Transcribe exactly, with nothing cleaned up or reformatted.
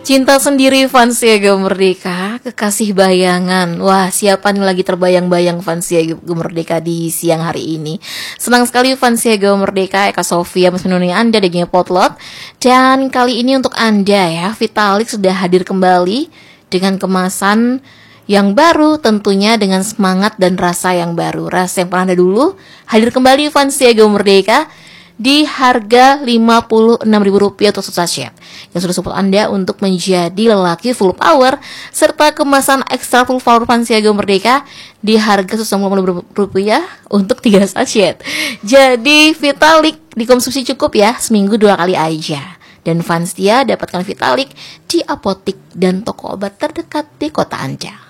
Cinta sendiri Fansiaga Merdeka, kekasih bayangan. Wah, siapa nih lagi terbayang-bayang Fansiaga Merdeka di siang hari ini? Senang sekali Fansiaga Merdeka, Eka Sofia masih menemani Anda dengan Potlot. Dan kali ini untuk Anda ya, Vitalik sudah hadir kembali dengan kemasan yang baru, tentunya dengan semangat dan rasa yang baru. Rasa yang pernah ada dulu, hadir kembali Fansiaga Merdeka di harga lima puluh enam ribu rupiah untuk sachet yang sudah support Anda untuk menjadi lelaki full power, serta kemasan ekstra full power Fansiaga Merdeka di harga seratus lima puluh rupiah untuk tiga sachet. Jadi Vitalik dikonsumsi cukup ya, seminggu dua kali aja. Dan Fansia dapatkan Vitalik di apotik dan toko obat terdekat di kota Anda.